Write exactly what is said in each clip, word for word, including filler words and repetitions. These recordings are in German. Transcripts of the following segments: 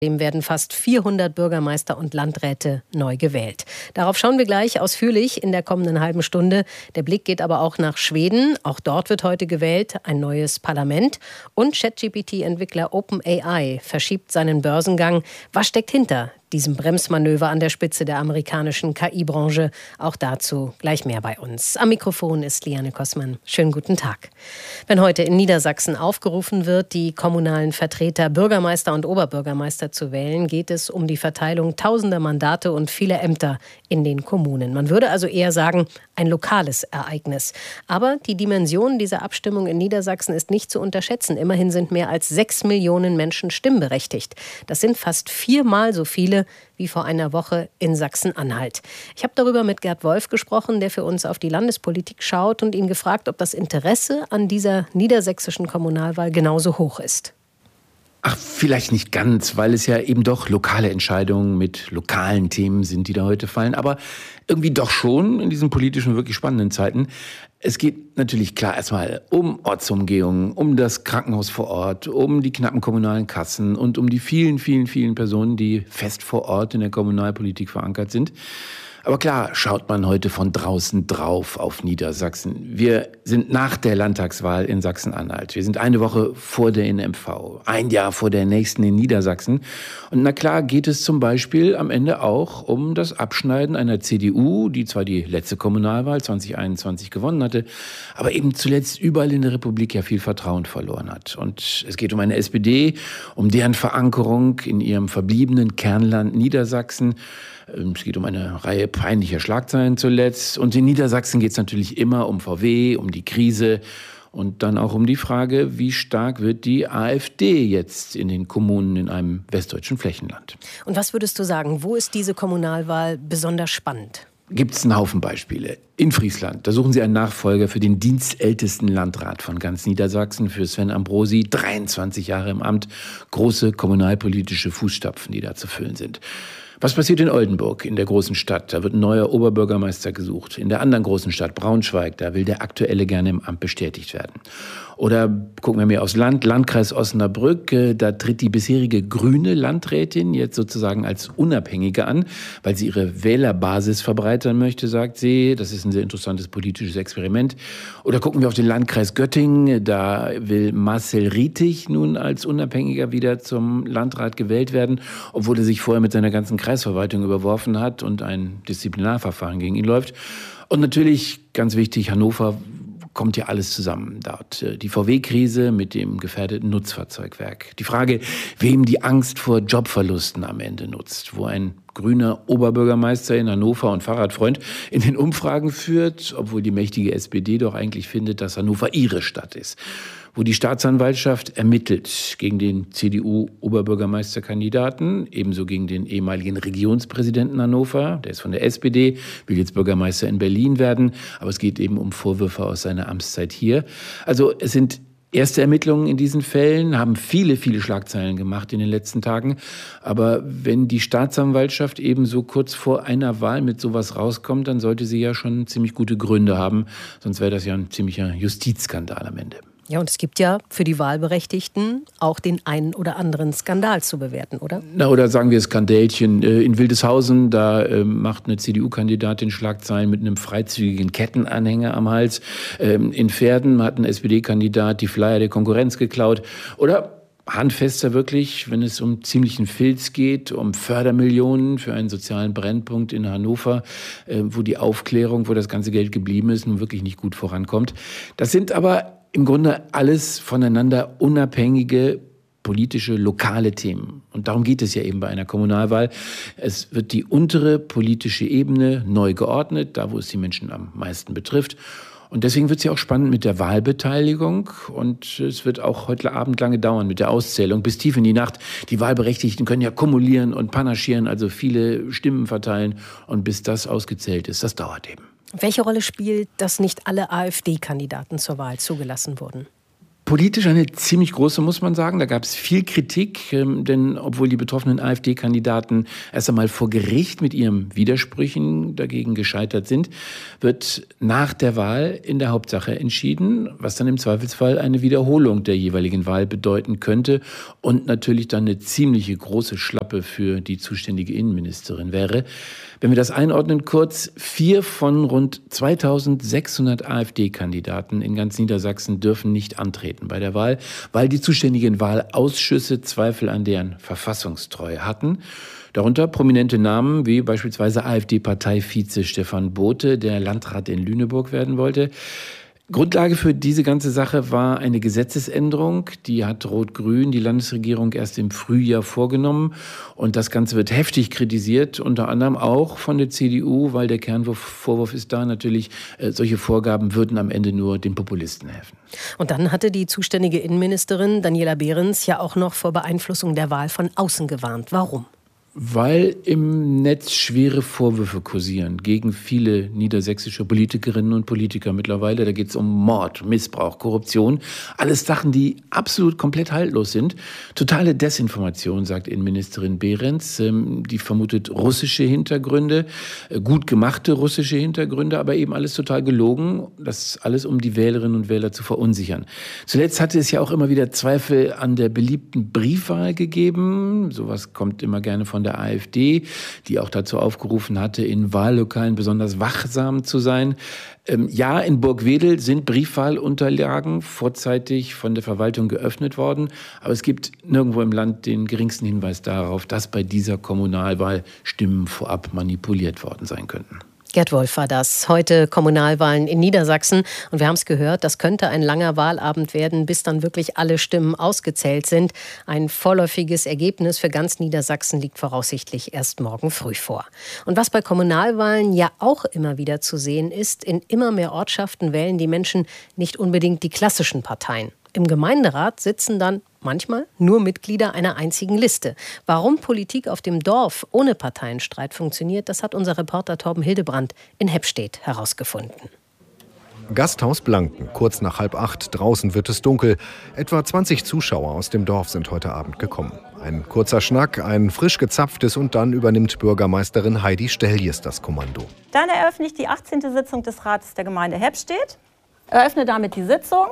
Dem werden fast vierhundert Bürgermeister und Landräte neu gewählt. Darauf schauen wir gleich ausführlich in der kommenden halben Stunde. Der Blick geht aber auch nach Schweden. Auch dort wird heute gewählt, ein neues Parlament. Und ChatGPT-Entwickler OpenAI verschiebt seinen Börsengang. Was steckt hinter diesem Bremsmanöver an der Spitze der amerikanischen K I-Branche? Auch dazu gleich mehr bei uns. Am Mikrofon ist Liane Kossmann. Schönen guten Tag. Wenn heute in Niedersachsen aufgerufen wird, die kommunalen Vertreter, Bürgermeister und Oberbürgermeister zu wählen, geht es um die Verteilung tausender Mandate und vieler Ämter in den Kommunen. Man würde also eher sagen, ein lokales Ereignis. Aber die Dimension dieser Abstimmung in Niedersachsen ist nicht zu unterschätzen. Immerhin sind mehr als sechs Millionen Menschen stimmberechtigt. Das sind fast viermal so viele wie vor einer Woche in Sachsen-Anhalt. Ich habe darüber mit Gerd Wolf gesprochen, der für uns auf die Landespolitik schaut, und ihn gefragt, ob das Interesse an dieser niedersächsischen Kommunalwahl genauso hoch ist. Ach, vielleicht nicht ganz, weil es ja eben doch lokale Entscheidungen mit lokalen Themen sind, die da heute fallen. Aber irgendwie doch schon in diesen politischen, wirklich spannenden Zeiten. Es geht natürlich klar erstmal um Ortsumgehungen, um das Krankenhaus vor Ort, um die knappen kommunalen Kassen und um die vielen, vielen, vielen Personen, die fest vor Ort in der Kommunalpolitik verankert sind. Aber klar schaut man heute von draußen drauf auf Niedersachsen. Wir sind nach der Landtagswahl in Sachsen-Anhalt. Wir sind eine Woche vor der N M V, ein Jahr vor der nächsten in Niedersachsen. Und na klar geht es zum Beispiel am Ende auch um das Abschneiden einer C D U, die zwar die letzte Kommunalwahl zwanzig einundzwanzig gewonnen hatte, aber eben zuletzt überall in der Republik ja viel Vertrauen verloren hat. Und es geht um eine S P D, um deren Verankerung in ihrem verbliebenen Kernland Niedersachsen. Es geht um eine Reihe peinlicher Schlagzeilen zuletzt. Und in Niedersachsen geht es natürlich immer um V W, um die Krise und dann auch um die Frage, wie stark wird die AfD jetzt in den Kommunen in einem westdeutschen Flächenland. Und was würdest du sagen, wo ist diese Kommunalwahl besonders spannend? Gibt es einen Haufen Beispiele. In Friesland, da suchen sie einen Nachfolger für den dienstältesten Landrat von ganz Niedersachsen, für Sven Ambrosi, dreiundzwanzig Jahre im Amt, große kommunalpolitische Fußstapfen, die da zu füllen sind. Was passiert in Oldenburg, in der großen Stadt? Da wird ein neuer Oberbürgermeister gesucht. In der anderen großen Stadt, Braunschweig, da will der aktuelle gerne im Amt bestätigt werden. Oder gucken wir mehr aufs Land, Landkreis Osnabrück, da tritt die bisherige grüne Landrätin jetzt sozusagen als Unabhängige an, weil sie ihre Wählerbasis verbreitern möchte, sagt sie. Das ist ein sehr interessantes politisches Experiment. Oder gucken wir auf den Landkreis Göttingen, da will Marcel Rietig nun als Unabhängiger wieder zum Landrat gewählt werden, obwohl er sich vorher mit seiner ganzen Kreisverwaltung überworfen hat und ein Disziplinarverfahren gegen ihn läuft. Und natürlich, ganz wichtig, Hannover kommt ja alles zusammen dort. Die V W-Krise mit dem gefährdeten Nutzfahrzeugwerk. Die Frage, wem die Angst vor Jobverlusten am Ende nutzt. Wo ein grüner Oberbürgermeister in Hannover und Fahrradfreund in den Umfragen führt, obwohl die mächtige S P D doch eigentlich findet, dass Hannover ihre Stadt ist. Wo die Staatsanwaltschaft ermittelt gegen den C D U-Oberbürgermeisterkandidaten, ebenso gegen den ehemaligen Regionspräsidenten Hannover, der ist von der S P D, will jetzt Bürgermeister in Berlin werden, aber es geht eben um Vorwürfe aus seiner Amtszeit hier. Also es sind erste Ermittlungen in diesen Fällen, haben viele, viele Schlagzeilen gemacht in den letzten Tagen. Aber wenn die Staatsanwaltschaft eben so kurz vor einer Wahl mit sowas rauskommt, dann sollte sie ja schon ziemlich gute Gründe haben. Sonst wäre das ja ein ziemlicher Justizskandal am Ende. Ja, und es gibt ja für die Wahlberechtigten auch den einen oder anderen Skandal zu bewerten, oder? Na, oder sagen wir Skandälchen. In Wildeshausen, da äh, macht eine C D U-Kandidatin Schlagzeilen mit einem freizügigen Kettenanhänger am Hals. Ähm, in Verden hat ein S P D-Kandidat die Flyer der Konkurrenz geklaut. Oder handfester wirklich, wenn es um ziemlichen Filz geht, um Fördermillionen für einen sozialen Brennpunkt in Hannover, äh, wo die Aufklärung, wo das ganze Geld geblieben ist, nun wirklich nicht gut vorankommt. Das sind aber im Grunde alles voneinander unabhängige politische, lokale Themen. Und darum geht es ja eben bei einer Kommunalwahl. Es wird die untere politische Ebene neu geordnet, da wo es die Menschen am meisten betrifft. Und deswegen wird es ja auch spannend mit der Wahlbeteiligung. Und es wird auch heute Abend lange dauern mit der Auszählung, bis tief in die Nacht. Die Wahlberechtigten können ja kumulieren und panaschieren, also viele Stimmen verteilen. Und bis das ausgezählt ist, das dauert eben. Welche Rolle spielt, dass nicht alle AfD-Kandidaten zur Wahl zugelassen wurden? Politisch eine ziemlich große, muss man sagen. Da gab es viel Kritik, ähm, denn obwohl die betroffenen AfD-Kandidaten erst einmal vor Gericht mit ihren Widersprüchen dagegen gescheitert sind, wird nach der Wahl in der Hauptsache entschieden, was dann im Zweifelsfall eine Wiederholung der jeweiligen Wahl bedeuten könnte und natürlich dann eine ziemliche große Schlappe für die zuständige Innenministerin wäre. Wenn wir das einordnen kurz, vier von rund zweitausendsechshundert AfD-Kandidaten in ganz Niedersachsen dürfen nicht antreten bei der Wahl, weil die zuständigen Wahlausschüsse Zweifel an deren Verfassungstreue hatten. Darunter prominente Namen wie beispielsweise AfD-Parteivize Stefan Bothe, der Landrat in Lüneburg werden wollte. Grundlage für diese ganze Sache war eine Gesetzesänderung, die hat Rot-Grün, die Landesregierung, erst im Frühjahr vorgenommen. Und das Ganze wird heftig kritisiert, unter anderem auch von der C D U, weil der Kernvorwurf ist da natürlich, äh, solche Vorgaben würden am Ende nur den Populisten helfen. Und dann hatte die zuständige Innenministerin Daniela Behrens ja auch noch vor Beeinflussung der Wahl von außen gewarnt. Warum? Weil im Netz schwere Vorwürfe kursieren gegen viele niedersächsische Politikerinnen und Politiker mittlerweile. Da geht es um Mord, Missbrauch, Korruption. Alles Sachen, die absolut komplett haltlos sind. Totale Desinformation, sagt Innenministerin Behrens. Die vermutet russische Hintergründe, gut gemachte russische Hintergründe, aber eben alles total gelogen. Das alles, um die Wählerinnen und Wähler zu verunsichern. Zuletzt hatte es ja auch immer wieder Zweifel an der beliebten Briefwahl gegeben. Sowas kommt immer gerne von der AfD, die auch dazu aufgerufen hatte, in Wahllokalen besonders wachsam zu sein. Ähm, ja, in Burgwedel sind Briefwahlunterlagen vorzeitig von der Verwaltung geöffnet worden, aber es gibt nirgendwo im Land den geringsten Hinweis darauf, dass bei dieser Kommunalwahl Stimmen vorab manipuliert worden sein könnten. Gerd Wolf war das. Heute Kommunalwahlen in Niedersachsen. Und wir haben es gehört, das könnte ein langer Wahlabend werden, bis dann wirklich alle Stimmen ausgezählt sind. Ein vorläufiges Ergebnis für ganz Niedersachsen liegt voraussichtlich erst morgen früh vor. Und was bei Kommunalwahlen ja auch immer wieder zu sehen ist, in immer mehr Ortschaften wählen die Menschen nicht unbedingt die klassischen Parteien. Im Gemeinderat sitzen dann manchmal nur Mitglieder einer einzigen Liste. Warum Politik auf dem Dorf ohne Parteienstreit funktioniert, das hat unser Reporter Torben Hildebrand in Heppstedt herausgefunden. Gasthaus Blanken, kurz nach halb acht, draußen wird es dunkel. Etwa zwanzig Zuschauer aus dem Dorf sind heute Abend gekommen. Ein kurzer Schnack, ein frisch gezapftes und dann übernimmt Bürgermeisterin Heidi Stelljes das Kommando. Dann eröffne ich die achtzehnte Sitzung des Rates der Gemeinde Heppstedt, eröffne damit die Sitzung.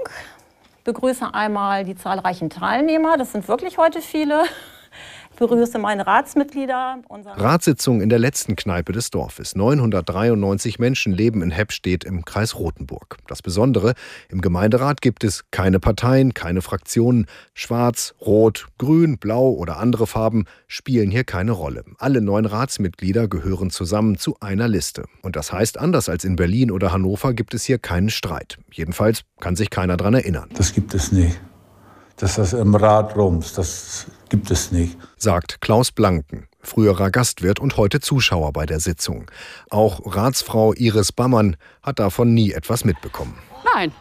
Begrüße einmal die zahlreichen Teilnehmer, das sind wirklich heute viele. Begrüße meine Ratsmitglieder. Ratssitzung in der letzten Kneipe des Dorfes. neunhundertdreiundneunzig Menschen leben in Heppstedt im Kreis Rothenburg. Das Besondere, im Gemeinderat gibt es keine Parteien, keine Fraktionen. Schwarz, Rot, Grün, Blau oder andere Farben spielen hier keine Rolle. Alle neun Ratsmitglieder gehören zusammen zu einer Liste. Und das heißt, anders als in Berlin oder Hannover gibt es hier keinen Streit. Jedenfalls kann sich keiner daran erinnern. Das gibt es nicht. Dass das im Rat rumst, das gibt es nicht. Sagt Klaus Blanken, früherer Gastwirt und heute Zuschauer bei der Sitzung. Auch Ratsfrau Iris Bammann hat davon nie etwas mitbekommen. Nein.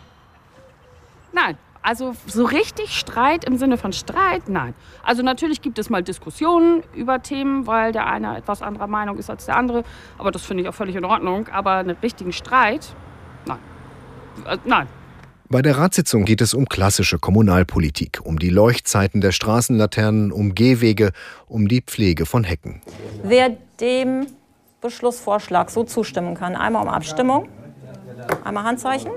Nein. Also so richtig Streit im Sinne von Streit, nein. Also natürlich gibt es mal Diskussionen über Themen, weil der eine etwas anderer Meinung ist als der andere. Aber das finde ich auch völlig in Ordnung. Aber einen richtigen Streit, nein. Äh, nein. Bei der Ratssitzung geht es um klassische Kommunalpolitik, um die Leuchtzeiten der Straßenlaternen, um Gehwege, um die Pflege von Hecken. Wer dem Beschlussvorschlag so zustimmen kann, einmal um Abstimmung, einmal Handzeichen.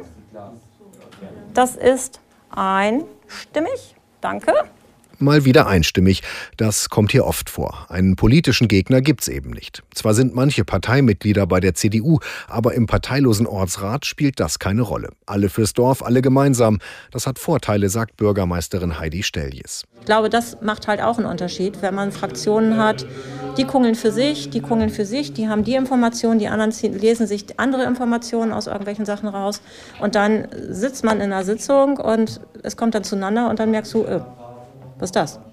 Das ist einstimmig. Danke. Mal wieder einstimmig. Das kommt hier oft vor. Einen politischen Gegner gibt's eben nicht. Zwar sind manche Parteimitglieder bei der C D U, aber im parteilosen Ortsrat spielt das keine Rolle. Alle fürs Dorf, alle gemeinsam. Das hat Vorteile, sagt Bürgermeisterin Heidi Stelljes. Ich glaube, das macht halt auch einen Unterschied, wenn man Fraktionen hat, die kungeln für sich, die kungeln für sich, die haben die Informationen, die anderen lesen sich andere Informationen aus irgendwelchen Sachen raus. Und dann sitzt man in einer Sitzung und es kommt dann zueinander und dann merkst du, öh, was ist das?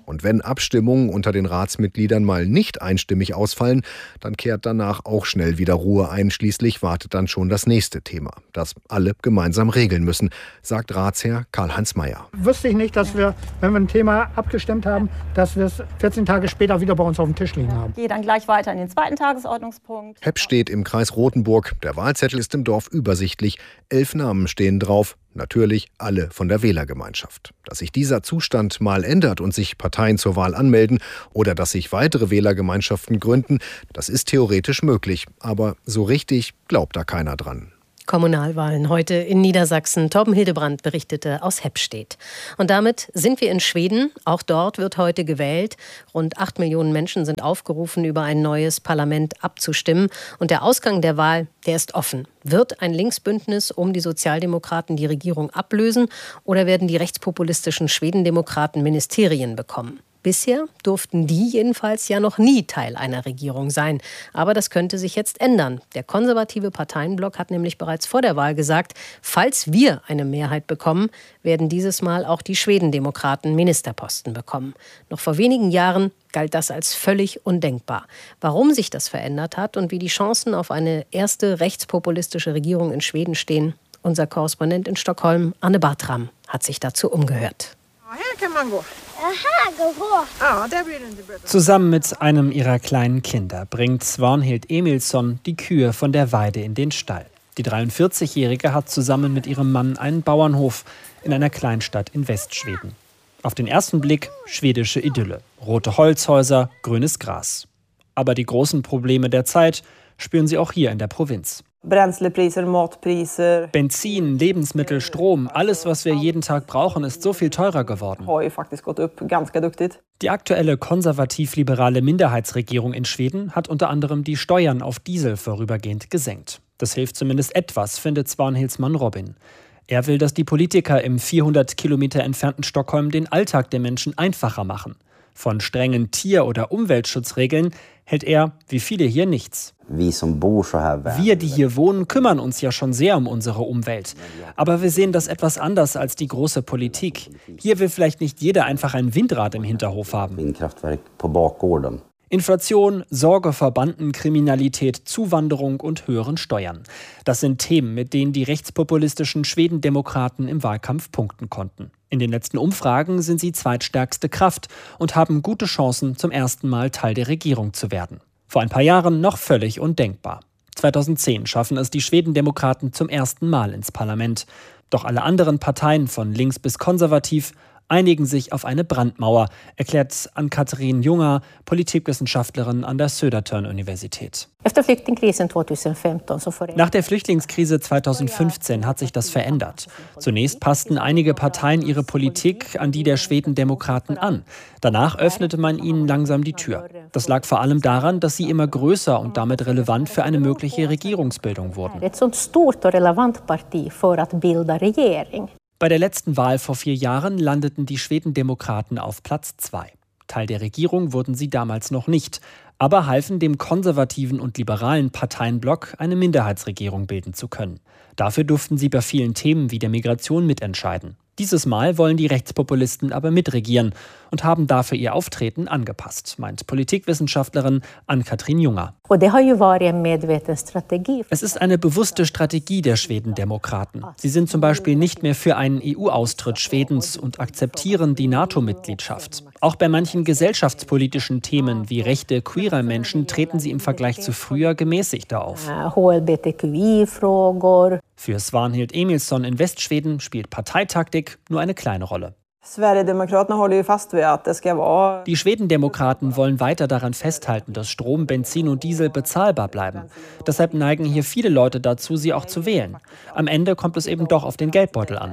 Und wenn Abstimmungen unter den Ratsmitgliedern mal nicht einstimmig ausfallen, dann kehrt danach auch schnell wieder Ruhe ein. Schließlich wartet dann schon das nächste Thema, das alle gemeinsam regeln müssen, sagt Ratsherr Karl-Heinz Mayer. Wusste ich nicht, dass wir, wenn wir ein Thema abgestimmt haben, dass wir es vierzehn Tage später wieder bei uns auf dem Tisch liegen haben. Ich gehe dann gleich weiter in den zweiten Tagesordnungspunkt. Hepp steht im Kreis Rothenburg. Der Wahlzettel ist im Dorf übersichtlich. Elf Namen stehen drauf. Natürlich alle von der Wählergemeinschaft. Dass sich dieser Zustand mal ändert und sich Parteien zur Wahl anmelden oder dass sich weitere Wählergemeinschaften gründen, das ist theoretisch möglich. Aber so richtig glaubt da keiner dran. Kommunalwahlen heute in Niedersachsen. Torben Hildebrand berichtete aus Heppstedt. Und damit sind wir in Schweden. Auch dort wird heute gewählt. Rund acht Millionen Menschen sind aufgerufen, über ein neues Parlament abzustimmen. Und der Ausgang der Wahl, der ist offen. Wird ein Linksbündnis um die Sozialdemokraten die Regierung ablösen oder werden die rechtspopulistischen Schwedendemokraten Ministerien bekommen? Bisher durften die jedenfalls ja noch nie Teil einer Regierung sein. Aber das könnte sich jetzt ändern. Der konservative Parteienblock hat nämlich bereits vor der Wahl gesagt, falls wir eine Mehrheit bekommen, werden dieses Mal auch die Schwedendemokraten Ministerposten bekommen. Noch vor wenigen Jahren galt das als völlig undenkbar. Warum sich das verändert hat und wie die Chancen auf eine erste rechtspopulistische Regierung in Schweden stehen, unser Korrespondent in Stockholm, Anne Bartram, hat sich dazu umgehört. Hier kann man go. Aha, go. Zusammen mit einem ihrer kleinen Kinder bringt Svanhild Emilsson die Kühe von der Weide in den Stall. Die dreiundvierzigjährige hat zusammen mit ihrem Mann einen Bauernhof in einer Kleinstadt in Westschweden. Auf den ersten Blick schwedische Idylle. Rote Holzhäuser, grünes Gras. Aber die großen Probleme der Zeit spüren sie auch hier in der Provinz. Bränslepriser, Matpriser. Benzin, Lebensmittel, Strom, alles, was wir jeden Tag brauchen, ist so viel teurer geworden. Die aktuelle konservativ-liberale Minderheitsregierung in Schweden hat unter anderem die Steuern auf Diesel vorübergehend gesenkt. Das hilft zumindest etwas, findet Svanhilds Mann Robin. Er will, dass die Politiker im vierhundert Kilometer entfernten Stockholm den Alltag der Menschen einfacher machen. Von strengen Tier- oder Umweltschutzregeln hält er, wie viele hier, nichts. Wir, die hier wohnen, kümmern uns ja schon sehr um unsere Umwelt. Aber wir sehen das etwas anders als die große Politik. Hier will vielleicht nicht jeder einfach ein Windrad im Hinterhof haben. Inflation, Sorge vor Bandenkriminalität, Zuwanderung und höheren Steuern. Das sind Themen, mit denen die rechtspopulistischen Schwedendemokraten im Wahlkampf punkten konnten. In den letzten Umfragen sind sie zweitstärkste Kraft und haben gute Chancen, zum ersten Mal Teil der Regierung zu werden. Vor ein paar Jahren noch völlig undenkbar. zweitausendzehn schaffen es die Schwedendemokraten zum ersten Mal ins Parlament. Doch alle anderen Parteien von links bis konservativ einigen sich auf eine Brandmauer, erklärt Ann-Kathrin Junger, Politikwissenschaftlerin an der Södertörn-Universität. Nach der Flüchtlingskrise zweitausendfünfzehn hat sich das verändert. Zunächst passten einige Parteien ihre Politik an die der Schwedendemokraten an. Danach öffnete man ihnen langsam die Tür. Das lag vor allem daran, dass sie immer größer und damit relevant für eine mögliche Regierungsbildung wurden. Bei der letzten Wahl vor vier Jahren landeten die Schwedendemokraten auf Platz zwei. Teil der Regierung wurden sie damals noch nicht, aber halfen dem konservativen und liberalen Parteienblock, eine Minderheitsregierung bilden zu können. Dafür durften sie bei vielen Themen wie der Migration mitentscheiden. Dieses Mal wollen die Rechtspopulisten aber mitregieren und haben dafür ihr Auftreten angepasst, meint Politikwissenschaftlerin Ann-Kathrin Junger. Es ist eine bewusste Strategie der Schwedendemokraten. Sie sind zum Beispiel nicht mehr für einen E U-Austritt Schwedens und akzeptieren die NATO-Mitgliedschaft. Auch bei manchen gesellschaftspolitischen Themen wie Rechte queerer Menschen treten sie im Vergleich zu früher gemäßigter auf. Für Svanhild Emilsson in Westschweden spielt Parteitaktik nur eine kleine Rolle. Die Schwedendemokraten wollen weiter daran festhalten, dass Strom, Benzin und Diesel bezahlbar bleiben. Deshalb neigen hier viele Leute dazu, sie auch zu wählen. Am Ende kommt es eben doch auf den Geldbeutel an.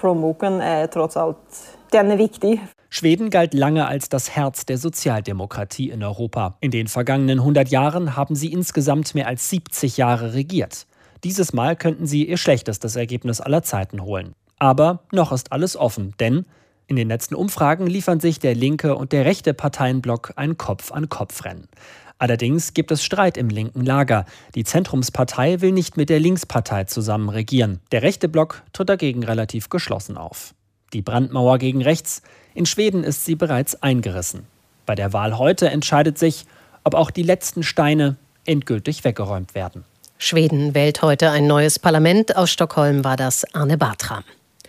Schweden galt lange als das Herz der Sozialdemokratie in Europa. In den vergangenen hundert Jahren haben sie insgesamt mehr als siebzig Jahre regiert. Dieses Mal könnten sie ihr schlechtestes Ergebnis aller Zeiten holen. Aber noch ist alles offen, denn in den letzten Umfragen liefern sich der linke und der rechte Parteienblock ein Kopf-an-Kopf-Rennen. Allerdings gibt es Streit im linken Lager. Die Zentrumspartei will nicht mit der Linkspartei zusammen regieren. Der rechte Block tritt dagegen relativ geschlossen auf. Die Brandmauer gegen rechts, in Schweden ist sie bereits eingerissen. Bei der Wahl heute entscheidet sich, ob auch die letzten Steine endgültig weggeräumt werden. Schweden wählt heute ein neues Parlament. Aus Stockholm war das Arne Bartram.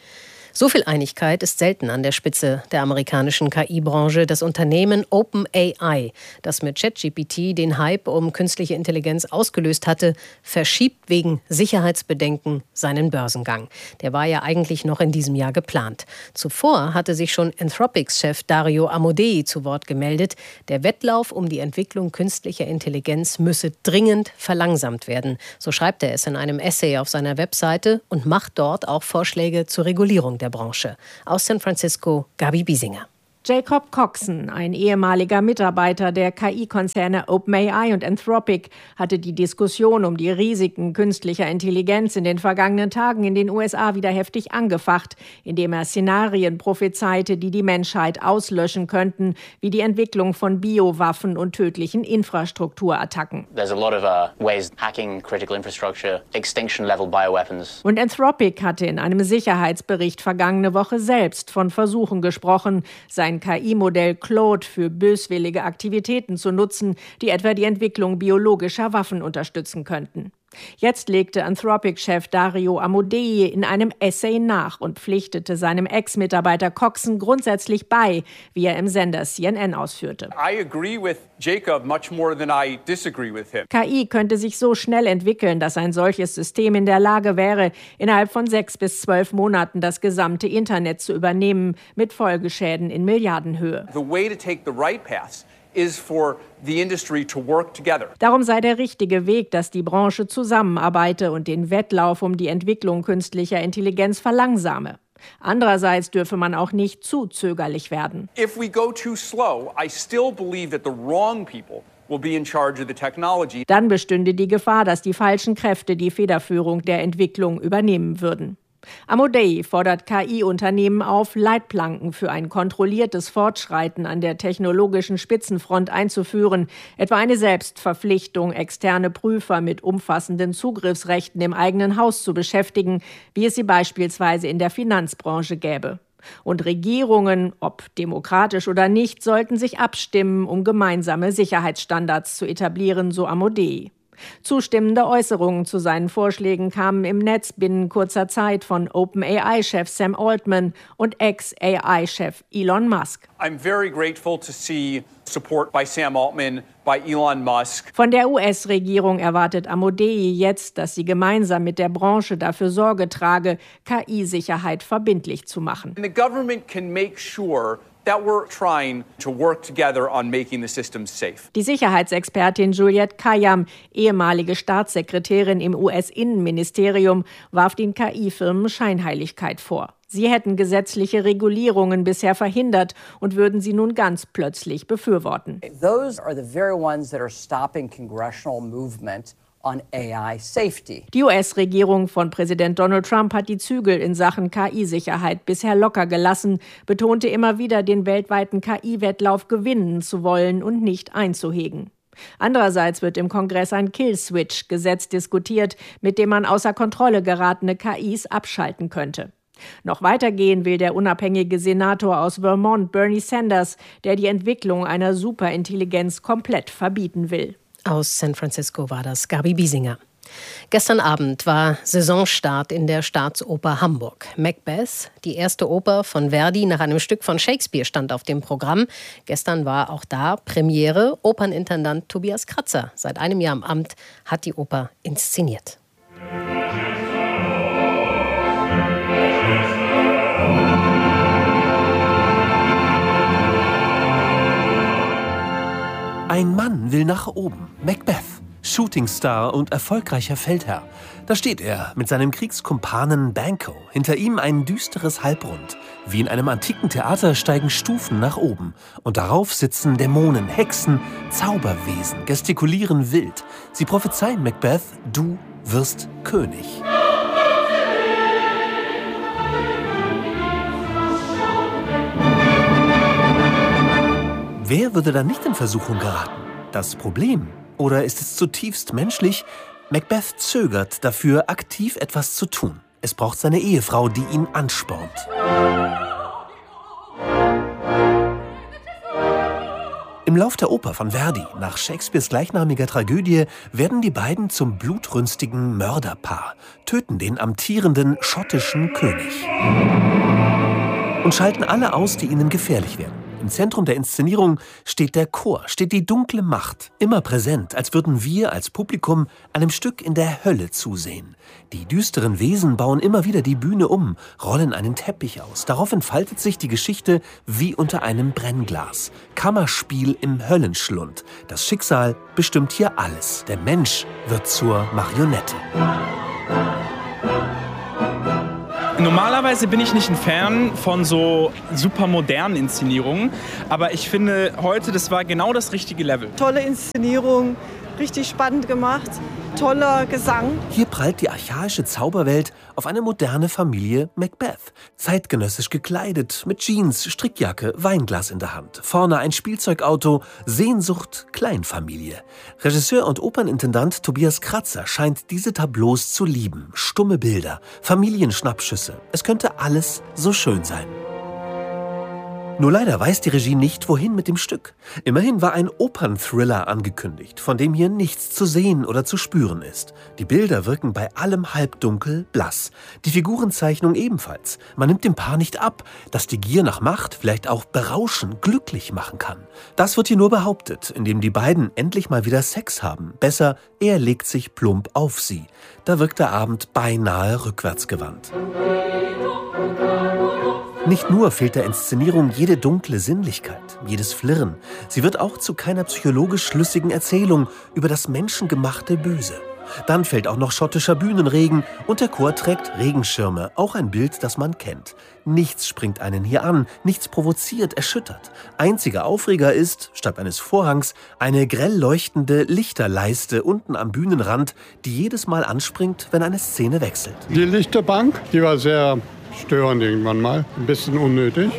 So viel Einigkeit ist selten an der Spitze der amerikanischen K I-Branche. Das Unternehmen OpenAI, das mit ChatGPT den Hype um künstliche Intelligenz ausgelöst hatte, verschiebt wegen Sicherheitsbedenken seinen Börsengang. Der war ja eigentlich noch in diesem Jahr geplant. Zuvor hatte sich schon Anthropics-Chef Dario Amodei zu Wort gemeldet. Der Wettlauf um die Entwicklung künstlicher Intelligenz müsse dringend verlangsamt werden. So schreibt er es in einem Essay auf seiner Webseite und macht dort auch Vorschläge zur Regulierung der Branche. Aus San Francisco, Gabi Biesinger. Jacob Coxon, ein ehemaliger Mitarbeiter der K I-Konzerne OpenAI und Anthropic, hatte die Diskussion um die Risiken künstlicher Intelligenz in den vergangenen Tagen in den U S A wieder heftig angefacht, indem er Szenarien prophezeite, die die Menschheit auslöschen könnten, wie die Entwicklung von Biowaffen und tödlichen Infrastrukturattacken. There's a lot of uh, ways hacking critical infrastructure, extinction-level bioweapons. Und Anthropic hatte in einem Sicherheitsbericht vergangene Woche selbst von Versuchen gesprochen, sein K I-Modell Claude für böswillige Aktivitäten zu nutzen, die etwa die Entwicklung biologischer Waffen unterstützen könnten. Jetzt legte Anthropic-Chef Dario Amodei in einem Essay nach und pflichtete seinem Ex-Mitarbeiter Coxon grundsätzlich bei, wie er im Sender C N N ausführte. I agree with Jacob much more than I disagree with him. K I könnte sich so schnell entwickeln, dass ein solches System in der Lage wäre, innerhalb von sechs bis zwölf Monaten das gesamte Internet zu übernehmen, mit Folgeschäden in Milliardenhöhe. The way to take the right path is for the industry to work together. Darum sei der richtige Weg, dass die Branche zusammenarbeite und den Wettlauf um die Entwicklung künstlicher Intelligenz verlangsame. Andererseits dürfe man auch nicht zu zögerlich werden. If we go too slow, I still believe that the wrong people will be in charge of the technology. Dann bestünde die Gefahr, dass die falschen Kräfte die Federführung der Entwicklung übernehmen würden. Amodei fordert K I-Unternehmen auf, Leitplanken für ein kontrolliertes Fortschreiten an der technologischen Spitzenfront einzuführen, etwa eine Selbstverpflichtung, externe Prüfer mit umfassenden Zugriffsrechten im eigenen Haus zu beschäftigen, wie es sie beispielsweise in der Finanzbranche gäbe. Und Regierungen, ob demokratisch oder nicht, sollten sich abstimmen, um gemeinsame Sicherheitsstandards zu etablieren, so Amodei. Zustimmende Äußerungen zu seinen Vorschlägen kamen im Netz binnen kurzer Zeit von OpenAI-Chef Sam Altman und Ex-A I-Chef Elon Musk. I'm very grateful to see support by Sam Altman, by Elon Musk. Von der U S-Regierung erwartet Amodei jetzt, dass sie gemeinsam mit der Branche dafür Sorge trage, K I-Sicherheit verbindlich zu machen. And the government can make sure that we're trying to work together on making the system safe. Die Sicherheitsexpertin Juliette Kayyem, ehemalige Staatssekretärin im U S-Innenministerium, warf den K I-Firmen Scheinheiligkeit vor. Sie hätten gesetzliche Regulierungen bisher verhindert und würden sie nun ganz plötzlich befürworten. Those are the very ones that are stopping congressional movement on A I safety. Die U S-Regierung von Präsident Donald Trump hat die Zügel in Sachen K I-Sicherheit bisher locker gelassen, betonte immer wieder, den weltweiten K I-Wettlauf gewinnen zu wollen und nicht einzuhegen. Andererseits wird im Kongress ein Kill-Switch-Gesetz diskutiert, mit dem man außer Kontrolle geratene K Is abschalten könnte. Noch weitergehen will der unabhängige Senator aus Vermont, Bernie Sanders, der die Entwicklung einer Superintelligenz komplett verbieten will. Aus San Francisco war das Gabi Biesinger. Gestern Abend war Saisonstart in der Staatsoper Hamburg. Macbeth, die erste Oper von Verdi nach einem Stück von Shakespeare, stand auf dem Programm. Gestern war auch da Premiere. Opernintendant Tobias Kratzer, seit einem Jahr im Amt, hat die Oper inszeniert. Ein Mann will nach oben. Macbeth, Shootingstar und erfolgreicher Feldherr. Da steht er mit seinem Kriegskumpanen Banquo. Hinter ihm ein düsteres Halbrund. Wie in einem antiken Theater steigen Stufen nach oben. Und darauf sitzen Dämonen, Hexen, Zauberwesen, gestikulieren wild. Sie prophezeien Macbeth, du wirst König. Wer würde da nicht in Versuchung geraten? Das Problem? Oder ist es zutiefst menschlich? Macbeth zögert dafür, aktiv etwas zu tun. Es braucht seine Ehefrau, die ihn anspornt. Im Lauf der Oper von Verdi, nach Shakespeares gleichnamiger Tragödie, werden die beiden zum blutrünstigen Mörderpaar, töten den amtierenden schottischen König und schalten alle aus, die ihnen gefährlich werden. Im Zentrum der Inszenierung steht der Chor, steht die dunkle Macht, immer präsent, als würden wir als Publikum einem Stück in der Hölle zusehen. Die düsteren Wesen bauen immer wieder die Bühne um, rollen einen Teppich aus. Darauf entfaltet sich die Geschichte wie unter einem Brennglas. Kammerspiel im Höllenschlund. Das Schicksal bestimmt hier alles. Der Mensch wird zur Marionette. Normalerweise bin ich nicht ein Fan von so super modernen Inszenierungen, aber ich finde heute, das war genau das richtige Level. Tolle Inszenierung, richtig spannend gemacht, toller Gesang. Hier prallt die archaische Zauberwelt auf eine moderne Familie Macbeth. Zeitgenössisch gekleidet, mit Jeans, Strickjacke, Weinglas in der Hand. Vorne ein Spielzeugauto, Sehnsucht, Kleinfamilie. Regisseur und Opernintendant Tobias Kratzer scheint diese Tableaus zu lieben. Stumme Bilder, Familienschnappschüsse. Es könnte alles so schön sein. Nur leider weiß die Regie nicht, wohin mit dem Stück. Immerhin war ein Opernthriller angekündigt, von dem hier nichts zu sehen oder zu spüren ist. Die Bilder wirken bei allem halbdunkel, blass. Die Figurenzeichnung ebenfalls. Man nimmt dem Paar nicht ab, dass die Gier nach Macht vielleicht auch berauschen, glücklich machen kann. Das wird hier nur behauptet, indem die beiden endlich mal wieder Sex haben. Besser, er legt sich plump auf sie. Da wirkt der Abend beinahe rückwärtsgewandt. Nicht nur fehlt der Inszenierung jede dunkle Sinnlichkeit, jedes Flirren. Sie wird auch zu keiner psychologisch schlüssigen Erzählung über das menschengemachte Böse. Dann fällt auch noch schottischer Bühnenregen und der Chor trägt Regenschirme, auch ein Bild, das man kennt. Nichts springt einen hier an, nichts provoziert, erschüttert. Einziger Aufreger ist, statt eines Vorhangs, eine grell leuchtende Lichterleiste unten am Bühnenrand, die jedes Mal anspringt, wenn eine Szene wechselt. Die Lichterbank, die war sehr störend irgendwann mal, ein bisschen unnötig.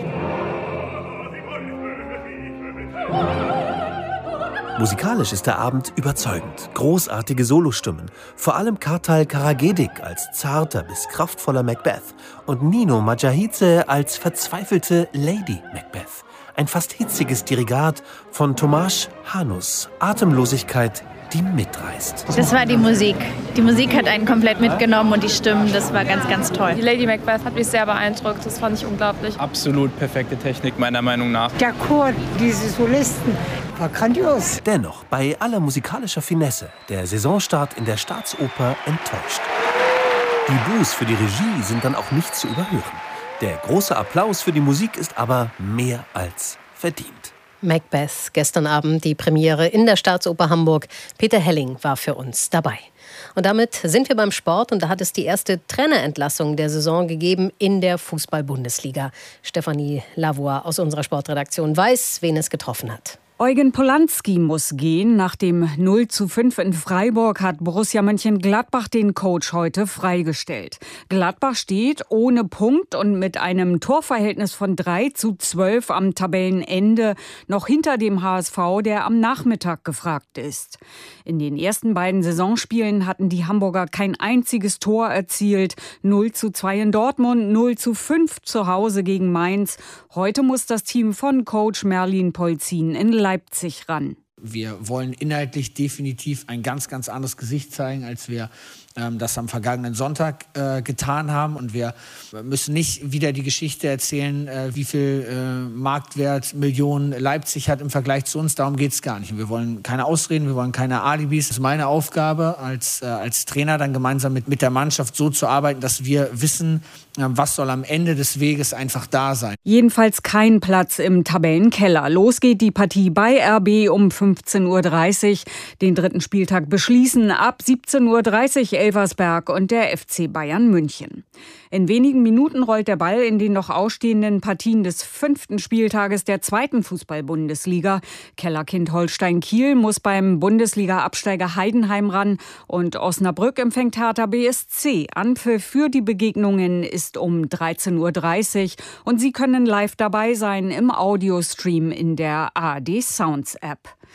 Musikalisch ist der Abend überzeugend. Großartige Solostimmen. Vor allem Kartal Karagedik als zarter bis kraftvoller Macbeth und Nino Majahidze als verzweifelte Lady Macbeth. Ein fast hitziges Dirigat von Tomasz Hanus. Atemlosigkeit, die mitreißt. Das war die Musik. Die Musik hat einen komplett mitgenommen und die Stimmen, das war ganz, ganz toll. Die Lady Macbeth hat mich sehr beeindruckt, das fand ich unglaublich. Absolut perfekte Technik, meiner Meinung nach. Der Chor, diese Solisten, war grandios. Dennoch, bei aller musikalischer Finesse, der Saisonstart in der Staatsoper enttäuscht. Die Boos für die Regie sind dann auch nicht zu überhören. Der große Applaus für die Musik ist aber mehr als verdient. Macbeth, gestern Abend die Premiere in der Staatsoper Hamburg. Peter Helling war für uns dabei. Und damit sind wir beim Sport und da hat es die erste Trainerentlassung der Saison gegeben in der Fußball-Bundesliga. Stefanie Lavoie aus unserer Sportredaktion weiß, wen es getroffen hat. Eugen Polanski muss gehen. Nach dem null zu fünf in Freiburg hat Borussia Mönchengladbach den Coach heute freigestellt. Gladbach steht ohne Punkt und mit einem Torverhältnis von drei zu zwölf am Tabellenende noch hinter dem H S V, der am Nachmittag gefragt ist. In den ersten beiden Saisonspielen hatten die Hamburger kein einziges Tor erzielt. null zu zwei in Dortmund, null zu fünf zu Hause gegen Mainz. Heute muss das Team von Coach Merlin Polzin in Leipzig ran. Wir wollen inhaltlich definitiv ein ganz, ganz anderes Gesicht zeigen, als wir ähm, das am vergangenen Sonntag äh, getan haben. Und wir müssen nicht wieder die Geschichte erzählen, äh, wie viel äh, Marktwert Millionen Leipzig hat im Vergleich zu uns. Darum geht es gar nicht. Und wir wollen keine Ausreden, wir wollen keine Alibis. Das ist meine Aufgabe als, äh, als Trainer, dann gemeinsam mit, mit der Mannschaft so zu arbeiten, dass wir wissen, äh, was soll am Ende des Weges einfach da sein. Jedenfalls kein Platz im Tabellenkeller. Los geht die Partie bei R B um fünfzehn Uhr dreißig. Den dritten Spieltag beschließen ab siebzehn Uhr dreißig Elversberg und der F C Bayern München. In wenigen Minuten rollt der Ball in den noch ausstehenden Partien des fünften Spieltages der zweiten Fußball-Bundesliga. Kellerkind Holstein Kiel muss beim Bundesliga-Absteiger Heidenheim ran und Osnabrück empfängt Hertha B S C. Anpfiff für die Begegnungen ist um dreizehn Uhr dreißig und Sie können live dabei sein im Audiostream in der A R D Sounds App.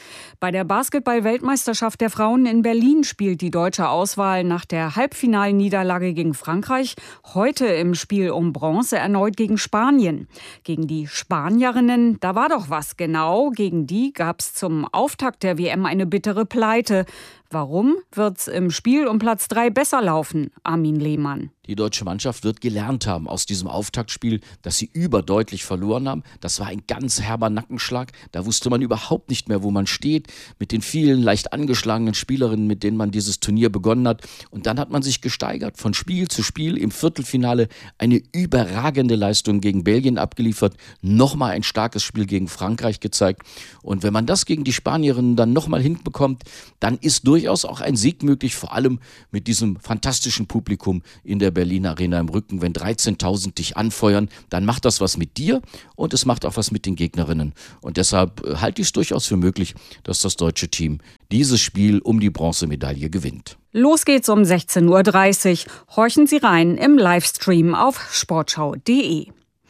Bei der Basketball-Weltmeisterschaft der Frauen in Berlin spielt die deutsche Auswahl nach der Halbfinalniederlage gegen Frankreich heute im Spiel um Bronze erneut gegen Spanien. Gegen die Spanierinnen, da war doch was genau. Gegen die gab es zum Auftakt der W M eine bittere Pleite. Warum wird's im Spiel um Platz drei besser laufen? Armin Lehmann. Die deutsche Mannschaft wird gelernt haben aus diesem Auftaktspiel, dass sie überdeutlich verloren haben. Das war ein ganz herber Nackenschlag. Da wusste man überhaupt nicht mehr, wo man steht. Mit den vielen leicht angeschlagenen Spielerinnen, mit denen man dieses Turnier begonnen hat. Und dann hat man sich gesteigert. Von Spiel zu Spiel im Viertelfinale eine überragende Leistung gegen Belgien abgeliefert. Nochmal ein starkes Spiel gegen Frankreich gezeigt. Und wenn man das gegen die Spanierinnen dann nochmal hinbekommt, dann ist durchaus auch ein Sieg möglich. Vor allem mit diesem fantastischen Publikum in der Berlin Arena im Rücken. Wenn dreizehntausend dich anfeuern, dann macht das was mit dir und es macht auch was mit den Gegnerinnen. Und deshalb halte ich es durchaus für möglich, dass das deutsche Team dieses Spiel um die Bronzemedaille gewinnt. Los geht's um sechzehn Uhr dreißig. Horchen Sie rein im Livestream auf sportschau punkt de.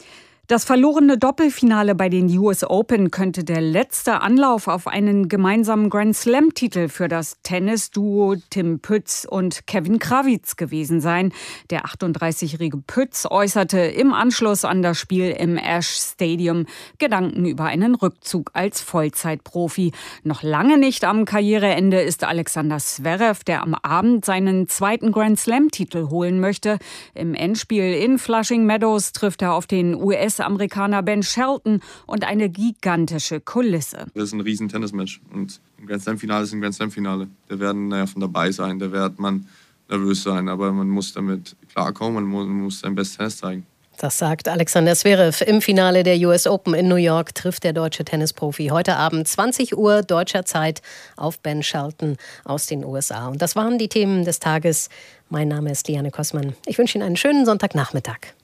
Das verlorene Doppelfinale bei den U S Open könnte der letzte Anlauf auf einen gemeinsamen Grand-Slam-Titel für das Tennisduo Tim Pütz und Kevin Krawitz gewesen sein. Der achtunddreißigjährige Pütz äußerte im Anschluss an das Spiel im Ash Stadium Gedanken über einen Rückzug als Vollzeitprofi. Noch lange nicht am Karriereende ist Alexander Zverev, der am Abend seinen zweiten Grand-Slam-Titel holen möchte. Im Endspiel in Flushing Meadows trifft er auf den U S-Amerikaner Ben Shelton und eine gigantische Kulisse. Das ist ein riesen Tennismatch und ein Grand Slam-Finale ist ein Grand Slam-Finale. Da werden naja, von dabei sein, da wird man nervös sein, aber man muss damit klarkommen, man muss, man muss sein bestes Tennis zeigen. Das sagt Alexander Zverev. Im Finale der U S Open in New York trifft der deutsche Tennisprofi heute Abend zwanzig Uhr deutscher Zeit auf Ben Shelton aus den U S A. Und das waren die Themen des Tages. Mein Name ist Liane Kossmann. Ich wünsche Ihnen einen schönen Sonntagnachmittag.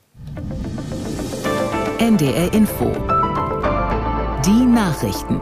N D R Info. Die Nachrichten.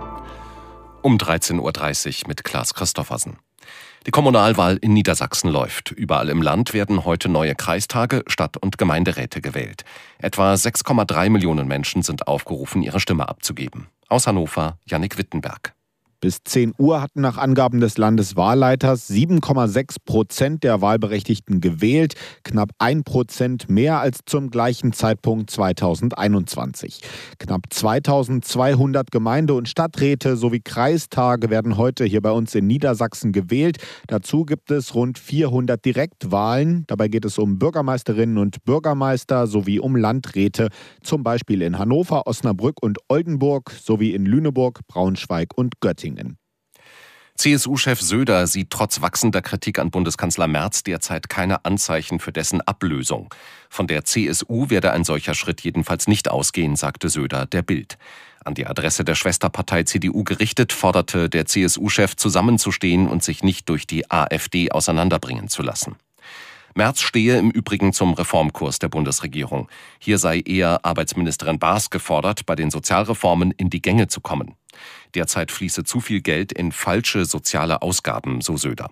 Um dreizehn Uhr dreißig mit Klaas Christoffersen. Die Kommunalwahl in Niedersachsen läuft. Überall im Land werden heute neue Kreistage, Stadt- und Gemeinderäte gewählt. Etwa sechs Komma drei Millionen Menschen sind aufgerufen, ihre Stimme abzugeben. Aus Hannover, Jannik Wittenberg. Bis zehn Uhr hatten nach Angaben des Landeswahlleiters sieben Komma sechs Prozent der Wahlberechtigten gewählt, knapp ein Prozent mehr als zum gleichen Zeitpunkt zweitausendeinundzwanzig. Knapp zweitausendzweihundert Gemeinde- und Stadträte sowie Kreistage werden heute hier bei uns in Niedersachsen gewählt. Dazu gibt es rund vierhundert Direktwahlen. Dabei geht es um Bürgermeisterinnen und Bürgermeister sowie um Landräte, zum Beispiel in Hannover, Osnabrück und Oldenburg sowie in Lüneburg, Braunschweig und Göttingen. C S U-Chef Söder sieht trotz wachsender Kritik an Bundeskanzler Merz derzeit keine Anzeichen für dessen Ablösung. Von der C S U werde ein solcher Schritt jedenfalls nicht ausgehen, sagte Söder der Bild. An die Adresse der Schwesterpartei C D U gerichtet, forderte der C S U-Chef zusammenzustehen und sich nicht durch die AfD auseinanderbringen zu lassen. Merz stehe im Übrigen zum Reformkurs der Bundesregierung. Hier sei eher Arbeitsministerin Baas gefordert, bei den Sozialreformen in die Gänge zu kommen. Derzeit fließe zu viel Geld in falsche soziale Ausgaben, so Söder.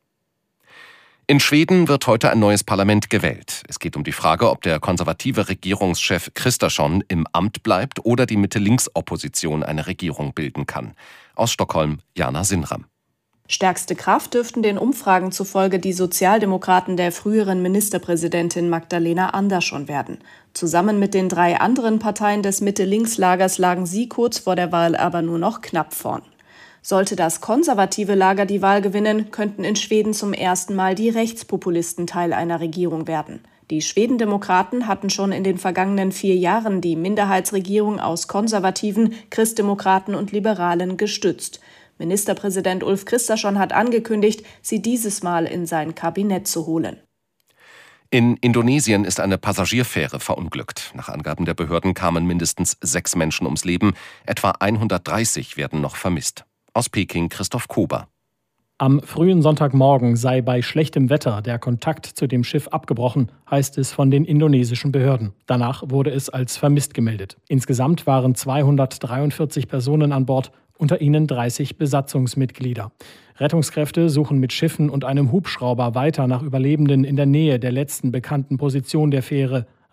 In Schweden wird heute ein neues Parlament gewählt. Es geht um die Frage, ob der konservative Regierungschef Kristersson im Amt bleibt oder die Mitte-Links-Opposition eine Regierung bilden kann. Aus Stockholm, Jana Sinram. Stärkste Kraft dürften den Umfragen zufolge die Sozialdemokraten der früheren Ministerpräsidentin Magdalena Andersson werden. Zusammen mit den drei anderen Parteien des Mitte-Links-Lagers lagen sie kurz vor der Wahl aber nur noch knapp vorn. Sollte das konservative Lager die Wahl gewinnen, könnten in Schweden zum ersten Mal die Rechtspopulisten Teil einer Regierung werden. Die Schwedendemokraten hatten schon in den vergangenen vier Jahren die Minderheitsregierung aus Konservativen, Christdemokraten und Liberalen gestützt. Ministerpräsident Ulf Kristersson hat angekündigt, sie dieses Mal in sein Kabinett zu holen. In Indonesien ist eine Passagierfähre verunglückt. Nach Angaben der Behörden kamen mindestens sechs Menschen ums Leben. Etwa hundertdreißig werden noch vermisst. Aus Peking Christoph Kober. Am frühen Sonntagmorgen sei bei schlechtem Wetter der Kontakt zu dem Schiff abgebrochen, heißt es von den indonesischen Behörden. Danach wurde es als vermisst gemeldet. Insgesamt waren zweihundertdreiundvierzig Personen an Bord, unter ihnen dreißig Besatzungsmitglieder. Rettungskräfte suchen mit Schiffen und einem Hubschrauber weiter nach Überlebenden in der Nähe der letzten bekannten Position der Fähre,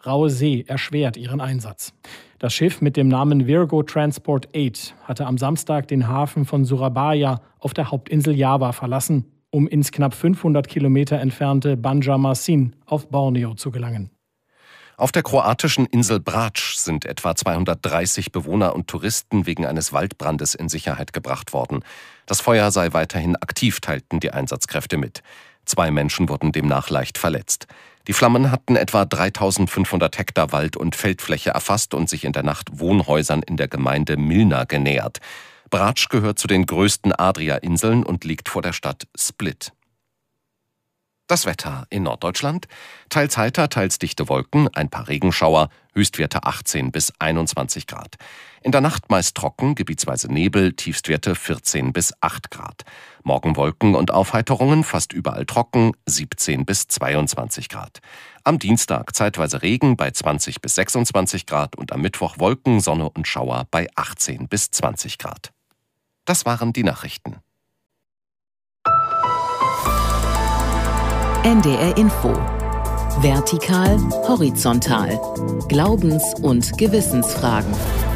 Raue See erschwert ihren Einsatz. Das Schiff mit dem Namen Virgo Transport acht hatte am Samstag den Hafen von Surabaya auf der Hauptinsel Java verlassen, um ins knapp fünfhundert Kilometer entfernte Banjarmasin auf Borneo zu gelangen. Auf der kroatischen Insel Brač sind etwa zweihundertdreißig Bewohner und Touristen wegen eines Waldbrandes in Sicherheit gebracht worden. Das Feuer sei weiterhin aktiv, teilten die Einsatzkräfte mit. Zwei Menschen wurden demnach leicht verletzt. Die Flammen hatten etwa dreitausendfünfhundert Hektar Wald- und Feldfläche erfasst und sich in der Nacht Wohnhäusern in der Gemeinde Milna genähert. Brač gehört zu den größten Adria-Inseln und liegt vor der Stadt Split. Das Wetter in Norddeutschland: teils heiter, teils dichte Wolken, ein paar Regenschauer, Höchstwerte achtzehn bis einundzwanzig Grad. In der Nacht meist trocken, gebietsweise Nebel, Tiefstwerte vierzehn bis acht Grad. Morgen Wolken und Aufheiterungen, fast überall trocken, siebzehn bis zweiundzwanzig Grad. Am Dienstag zeitweise Regen bei zwanzig bis sechsundzwanzig Grad und am Mittwoch Wolken, Sonne und Schauer bei achtzehn bis zwanzig Grad. Das waren die Nachrichten. N D R Info. Vertikal, horizontal. Glaubens- und Gewissensfragen.